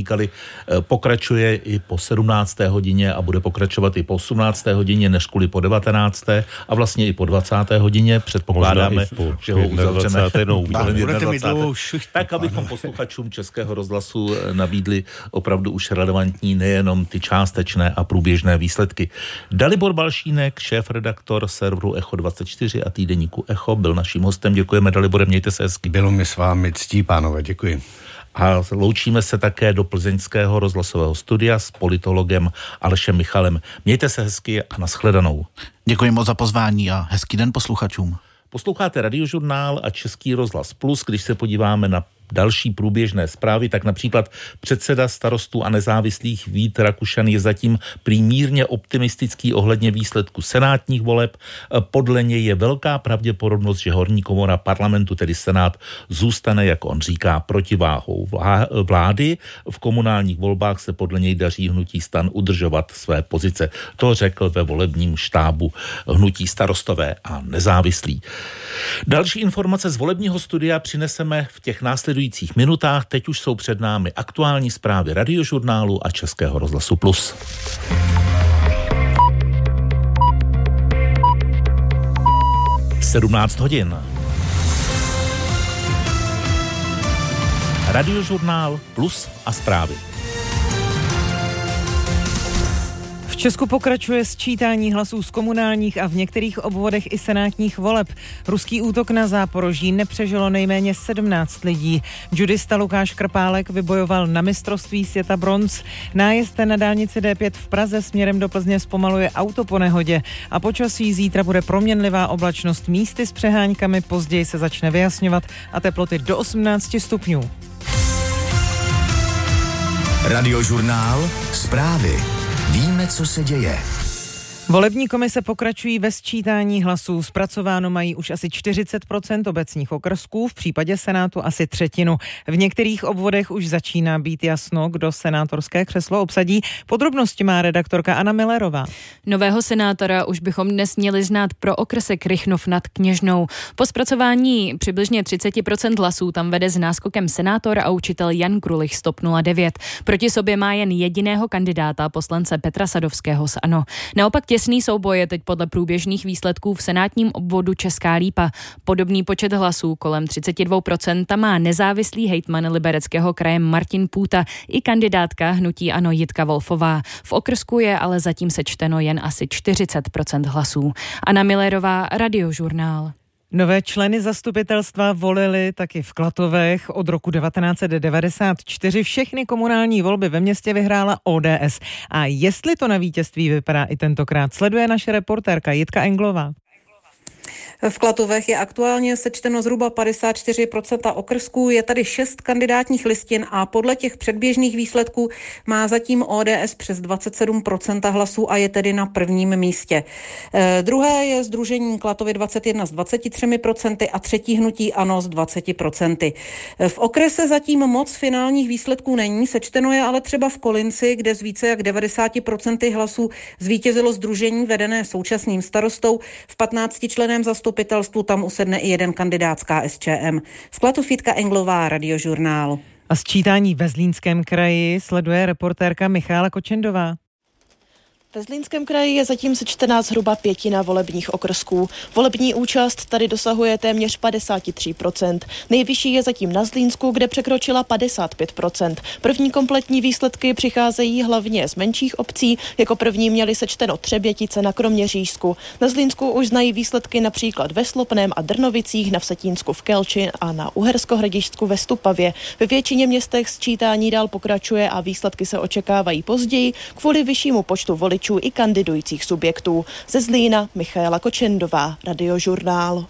říkali, pokračuje i po 17. hodině a bude pokračovat i po 18. hodině, než kvůli po 19. a vlastně i po 20. hodině. Předpokládáme, že ho uzavřeme. Tak, abychom posluchačům Českého rozhlasu nabídli opravdu už relevantní, nejenom ty částečné a průběžné výsledky. Dalibor Balšínek, šéf-redaktor serveru Echo24 a týdeníku Echo, byl naším hostem. Děkujeme, Dalibore, mějte se hezky. Bylo mi s vámi ctí, pánové, děkuji. A loučíme se také do plzeňského rozhlasového studia s politologem Alešem Michalem. Mějte se hezky a nashledanou. Děkuji moc za pozvání a hezký den posluchačům. Posloucháte Radiožurnál a Český rozhlas Plus. Když se podíváme na další průběžné zprávy, tak například předseda Starostů a nezávislých Vít Rakušan je zatím prý mírně optimistický ohledně výsledku senátních voleb. Podle něj je velká pravděpodobnost, že horní komora parlamentu, tedy Senát, zůstane, jak on říká, protiváhou vlády. V komunálních volbách se podle něj daří hnutí STAN udržovat své pozice. To řekl ve volebním štábu hnutí Starostové a nezávislí. Další informace z volebního studia přineseme v těch následujících minutách. Teď už jsou před námi aktuální zprávy Radiožurnálu a Českého rozhlasu Plus. (17:00) Radiožurnál Plus a zprávy. V Česku pokračuje sčítání hlasů z komunálních a v některých obvodech i senátních voleb. Ruský útok na Záporoží nepřežilo nejméně 17 lidí. Judista Lukáš Krpálek vybojoval na mistrovství světa bronz. Nájezd na dálnici D5 v Praze směrem do Plzně zpomaluje auto po nehodě a počasí zítra bude proměnlivá oblačnost, místy s přeháňkami, později se začne vyjasňovat a teploty do 18 stupňů. Radiožurnál, zprávy. Víme, co se děje. Volební komise pokračují ve sčítání hlasů. Zpracováno mají už asi 40% obecních okrsků, v případě Senátu asi třetinu. V některých obvodech už začíná být jasno, kdo senátorské křeslo obsadí. Podrobnosti má redaktorka Anna Millerová. Nového senátora už bychom dnes měli znát pro okrsek Rychnov nad Kněžnou. Po zpracování přibližně 30% hlasů tam vede s náskokem senátor a učitel Jan Krulich z TOP 09. Proti sobě má jen jediného kandidáta, poslance Petra Sadovského z ANO. Naopak těsný souboj je teď podle průběžných výsledků v senátním obvodu Česká Lípa. Podobný počet hlasů, kolem 32%, má nezávislý hejtman Libereckého kraje Martin Půta i kandidátka hnutí ANO Jitka Wolfová. V okrsku je ale zatím sečteno jen asi 40% hlasů. Anna Millerová, Radiožurnál. Nové členy zastupitelstva volili taky v Klatovech. Od roku 1994 všechny komunální volby ve městě vyhrála ODS. A jestli to na vítězství vypadá i tentokrát, sleduje naše reportérka Jitka Englová. V Klatovech je aktuálně sečteno zhruba 54% okrsků, je tady 6 kandidátních listin a podle těch předběžných výsledků má zatím ODS přes 27% hlasů a je tedy na prvním místě. Druhé je sdružení Klatovy 21 s 23% a třetí hnutí ANO s 20%. V okrese zatím moc finálních výsledků není, sečteno je ale třeba v Kolinci, kde z více jak 90% hlasů zvítězilo sdružení vedené současným starostou. V 15členném zastupitelstvu tam usedne i jeden kandidát z KSČM. V Klatov Jitka Englová, Radiožurnál. A sčítání ve Zlínském kraji sleduje reportérka Michála Kočendová. Ve Zlínském kraji je zatím sečtená zhruba pětina volebních okrsků. Volební účast tady dosahuje téměř 53%. Nejvyšší je zatím na Zlínsku, kde překročila 55%. První kompletní výsledky přicházejí hlavně z menších obcí. Jako první měli sečteno Třebětice na Kroměřížsku. Na Zlínsku už znají výsledky například ve Slopném a Drnovicích, na Vsetínsku v Kelči a na Uhersko-Hradišťsku ve Stupavě. Ve většině městech sčítání dál pokračuje a výsledky se očekávají později kvůli vyššímu počtu voličů i kandidujících subjektů. Ze Zlína Michaela Kočendová, Radiožurnál.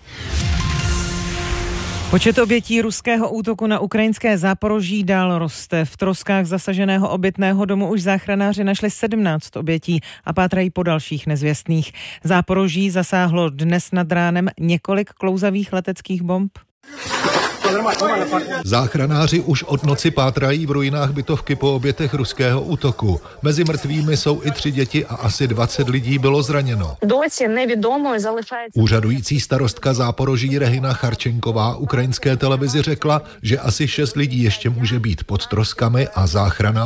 Počet obětí ruského útoku na ukrajinské Záporoží dál roste. V troskách zasaženého obytného domu už záchranáři našli 17 obětí a pátrají po dalších nezvěstných. Záporoží zasáhlo dnes nad ránem několik klouzavých leteckých bomb. Záchranáři už od noci pátrají v ruinách bytovky po obětech ruského útoku. Mezi mrtvými jsou i 3 děti a asi 20 lidí bylo zraněno. Úřadující starostka Záporoží Regina Charčenková ukrajinské televizi řekla, že asi 6 lidí ještě může být pod troskami a záchrana